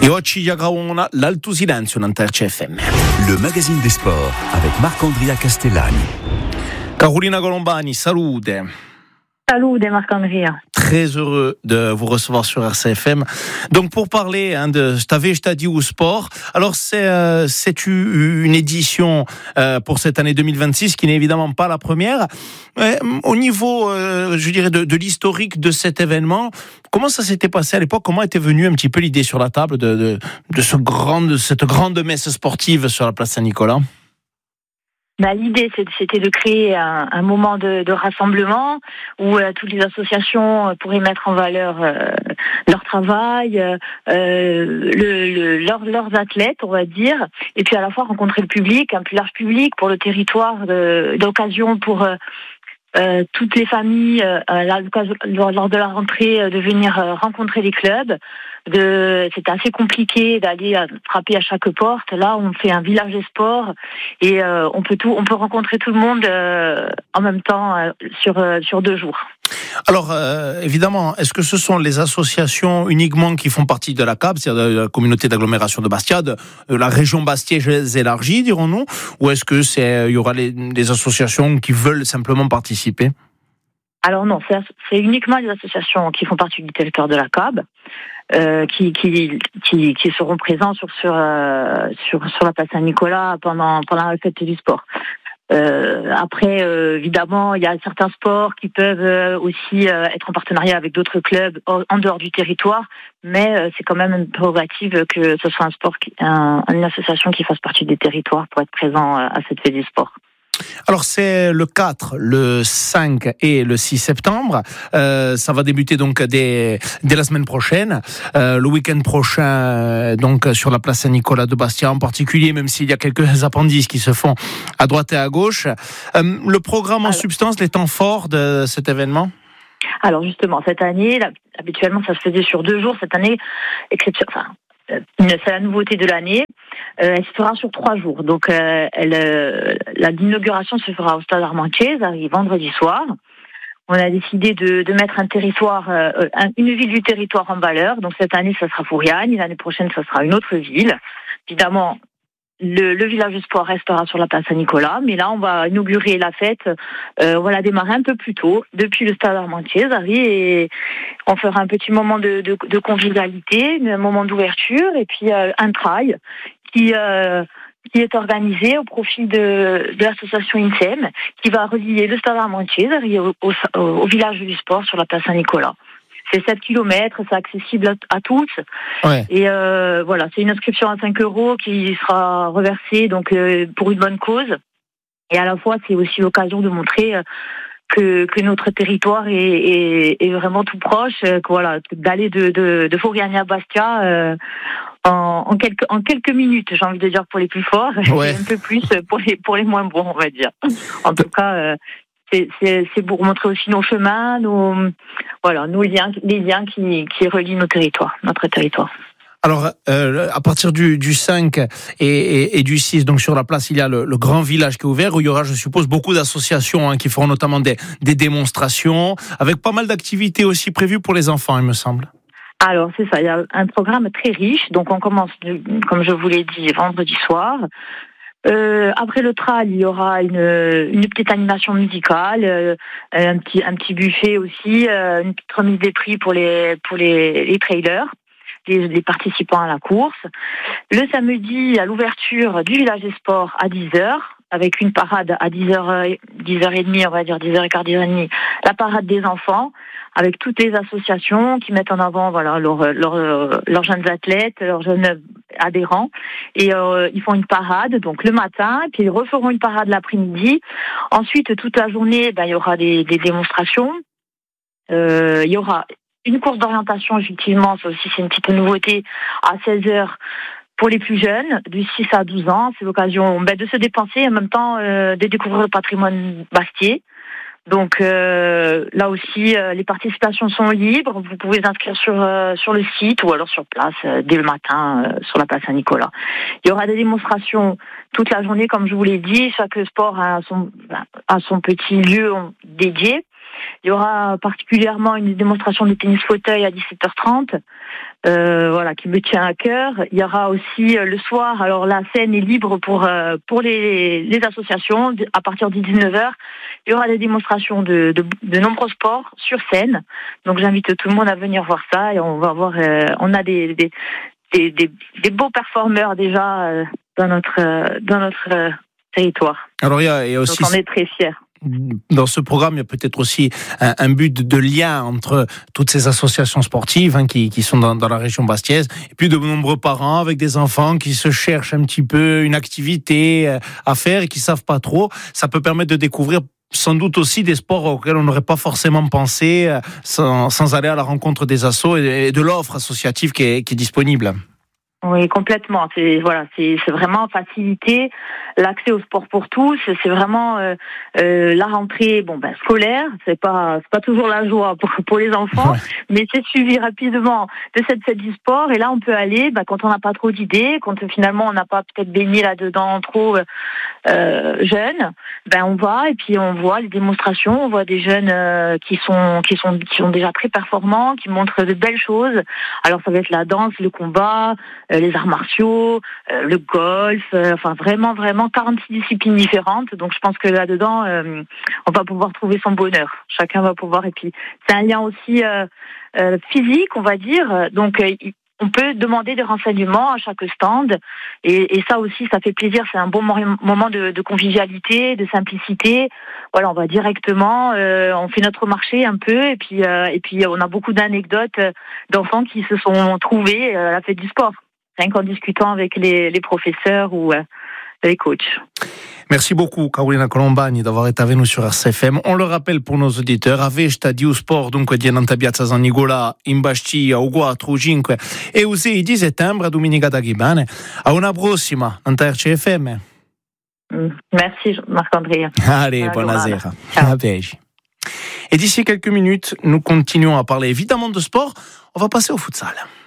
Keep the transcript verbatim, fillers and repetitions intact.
E oggi Iagraona l'Alto Silenzio Nanterce F M. Le magazine des sports avec Marc-Andrea Castellani. Carolina Colombani, salute. Salut, Marc-Andrea. Très heureux de vous recevoir sur R C F M. Donc pour parler hein, de Stave Stadi au sport, alors c'est euh, c'est une édition euh, pour cette année deux mille vingt-six qui n'est évidemment pas la première. Mais, au niveau, euh, je dirais, de, de l'historique de cet événement, comment ça s'était passé à l'époque? Comment était venue un petit peu l'idée sur la table de, de, de, ce grand, de cette grande messe sportive sur la place Saint-Nicolas? Bah, l'idée, c'était de créer un, un moment de, de rassemblement où euh, toutes les associations pourraient mettre en valeur euh, leur travail, euh, le, le, leur, leurs athlètes, on va dire, et puis à la fois rencontrer le public, un plus large public pour le territoire, de, d'occasion pour euh, euh, toutes les familles, euh, à lors, lors de la rentrée, euh, de venir euh, rencontrer les clubs. De, c'était assez compliqué d'aller à, frapper à chaque porte. Là, on fait un village des sports et euh, on peut tout, on peut rencontrer tout le monde euh, en même temps euh, sur euh, sur deux jours. Alors, euh, évidemment, est-ce que ce sont les associations uniquement qui font partie de la C A B, c'est-à-dire de la communauté d'agglomération de Bastia, de, de la région bastiaise élargie, dirons-nous, ou est-ce que c'est, il y aura les, les associations qui veulent simplement participer? Alors non, c'est, c'est uniquement les associations qui font partie du territoire de la C A B. Euh, qui, qui, qui, qui seront présents sur, sur, euh, sur, sur la place Saint-Nicolas pendant, pendant la fête du sport. Euh, après, euh, évidemment, il y a certains sports qui peuvent euh, aussi euh, être en partenariat avec d'autres clubs en, en dehors du territoire, mais euh, c'est quand même une prérogative que ce soit un sport, qui, un, une association qui fasse partie des territoires pour être présent euh, à cette fête du sport. Alors c'est le quatre, le cinq et le six septembre. Euh, ça va débuter donc dès, dès la semaine prochaine. Euh, le week-end prochain, donc sur la place Saint-Nicolas de Bastia en particulier, même s'il y a quelques appendices qui se font à droite et à gauche. Euh, le programme en Alors, substance, les temps forts de cet événement? Alors justement, cette année, là, habituellement ça se faisait sur deux jours. Cette année, exception, enfin, c'est la nouveauté de l'année. Euh, elle se fera sur trois jours. Donc, euh, elle, euh, la, l'inauguration se fera au Stade Armentières, arrive vendredi soir. On a décidé de, de mettre un territoire, euh, une ville du territoire en valeur. Donc, cette année, ça sera Fouriane. L'année prochaine, ça sera une autre ville. Évidemment, le, le village du sport restera sur la place Saint-Nicolas. Mais là, on va inaugurer la fête. Euh, on va la démarrer un peu plus tôt, depuis le Stade Armentières, et on fera un petit moment de, de, de convivialité, un moment d'ouverture, et puis euh, un trail qui, euh, qui est organisé au profit de, de l'association I N S E M, qui va relier le Stade Armentières au, au, au village du sport sur la place Saint-Nicolas. C'est sept kilomètres, c'est accessible à, à tous. Ouais. Et euh, voilà, c'est une inscription à cinq euros qui sera reversée donc euh, pour une bonne cause. Et à la fois, c'est aussi l'occasion de montrer euh, que, que notre territoire est, est, est vraiment tout proche. Euh, que, voilà, d'aller de, de, de Fouriane à Bastia euh, en, en, quelques, en quelques minutes, j'ai envie de dire pour les plus forts, ouais. et un peu plus pour les, pour les moins bons, on va dire. En tout cas... Euh, C'est, c'est, c'est pour montrer aussi nos chemins, nos, voilà, nos liens, les liens qui, qui relient nos territoires, notre territoire. Alors, euh, à partir du, du cinq et, et, et du six, donc sur la place, il y a le, le grand village qui est ouvert, où il y aura, je suppose, beaucoup d'associations hein, qui feront notamment des, des démonstrations, avec pas mal d'activités aussi prévues pour les enfants, il me semble. Alors, c'est ça, il y a un programme très riche, donc on commence, comme je vous l'ai dit, vendredi soir. Euh, après le trail, il y aura une, une petite animation musicale, euh, un petit un petit buffet aussi, euh, une petite remise des prix pour les pour les, les trailers, les, les participants à la course. Le samedi, à l'ouverture du village des sports à dix heures, avec une parade à dix heures, dix heures trente, on va dire dix heures quinze, dix heures trente, la parade des enfants, avec toutes les associations qui mettent en avant voilà leurs leurs leurs jeunes athlètes, leurs jeunes adhérents, et euh, ils font une parade donc le matin, puis ils referont une parade l'après-midi. Ensuite, toute la journée, ben il y aura des, des démonstrations. Euh, il y aura une course d'orientation, effectivement, ça aussi c'est une petite nouveauté à seize heures. Pour les plus jeunes, du six à douze ans, c'est l'occasion ben, de se dépenser et en même temps euh, de découvrir le patrimoine bastiais. Donc euh, là aussi, euh, les participations sont libres. Vous pouvez vous inscrire sur euh, sur le site ou alors sur place euh, dès le matin euh, sur la place Saint-Nicolas. Il y aura des démonstrations toute la journée, comme je vous l'ai dit. Chaque sport a son a son petit lieu dédié. Il y aura particulièrement une démonstration de tennis fauteuil à dix-sept heures trente, euh, voilà, qui me tient à cœur. Il y aura aussi euh, le soir, alors la scène est libre pour euh, pour les, les associations à partir de dix-neuf heures. Il y aura des démonstrations de, de, de nombreux sports sur scène. Donc j'invite tout le monde à venir voir ça et on va voir, euh, on a des des, des des des beaux performeurs déjà euh, dans notre euh, dans notre euh, territoire. Alors il y a, il y a aussi. Donc on est très fiers. Dans ce programme, il y a peut-être aussi un, un but de, de lien entre toutes ces associations sportives hein, qui, qui sont dans, dans la région bastiaise, et puis de nombreux parents avec des enfants qui se cherchent un petit peu une activité à faire et qui savent pas trop. Ça peut permettre de découvrir sans doute aussi des sports auxquels on n'aurait pas forcément pensé sans, sans aller à la rencontre des assos et de l'offre associative qui est, qui est disponible. Oui, complètement. C'est voilà, c'est c'est vraiment faciliter l'accès au sport pour tous. C'est vraiment euh, euh, la rentrée, bon ben scolaire. C'est pas c'est pas toujours la joie pour pour les enfants, ouais. Mais c'est suivi rapidement de cette fête du sport. Et là, on peut aller, ben, quand on n'a pas trop d'idées, quand finalement on n'a pas peut-être baigné là-dedans trop euh, jeune, ben on va et puis on voit les démonstrations. On voit des jeunes euh, qui sont qui sont qui sont déjà très performants, qui montrent de belles choses. Alors ça va être la danse, le combat, les arts martiaux, euh, le golf, euh, enfin vraiment, vraiment quarante-six disciplines différentes. Donc je pense que là-dedans, euh, on va pouvoir trouver son bonheur. Chacun va pouvoir. Et puis c'est un lien aussi euh, euh, physique, on va dire. Donc euh, on peut demander des renseignements à chaque stand. Et, et ça aussi, ça fait plaisir. C'est un bon moment de, de convivialité, de simplicité. Voilà, on va directement, euh, on fait notre marché un peu. Et puis, euh, et puis on a beaucoup d'anecdotes d'enfants qui se sont trouvés à la fête du sport. Rien qu'en discutant avec les, les professeurs ou euh, les coachs. Merci beaucoup, Carolina Colombani, d'avoir été avec nous sur R C F M. On le rappelle pour nos auditeurs, Ave Stadio Sport, dunque di Nanta Piazza San Nicola, in Bastia, o quattro, cinque e o sei di settembre a Domenica da Ghibane. A una prossima, Nanta R C F M. Merci, Marc-André. Allez, buonasera. A Pegi. Et d'ici quelques minutes, nous continuons à parler évidemment de sport. On va passer au futsal.